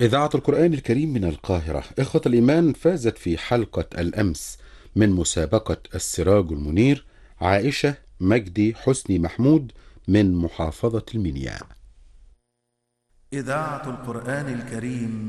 إذاعة القرآن الكريم من القاهرة. إخوة الإيمان، فازت في حلقة الأمس من مسابقة السراج المنير عائشة مجدي حسني محمود من محافظة المنيا. إذاعة القرآن الكريم